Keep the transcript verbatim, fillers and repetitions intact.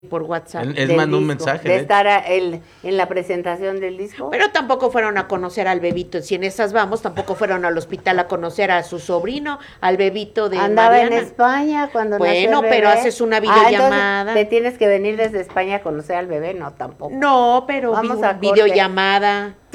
por WhatsApp. Él, él del mandó un disco, mensaje. de de estar a- el, en la presentación del disco. Pero tampoco fueron a conocer al bebito, si en esas vamos, tampoco fueron al hospital a conocer a su sobrino, al bebito de Andaba Mariana. en España cuando Bueno, nació el bebé. pero haces una Ah, entonces, videollamada. ¿te tienes que venir desde España a conocer al bebé? No, tampoco. No, pero Vamos vi- a corte. videollamada.